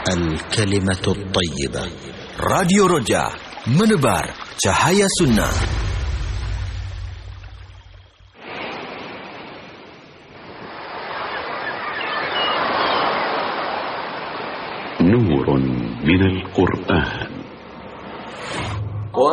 الكلمة الطيبة. راديو Roja menebar cahaya sunnah. نور من القرآن.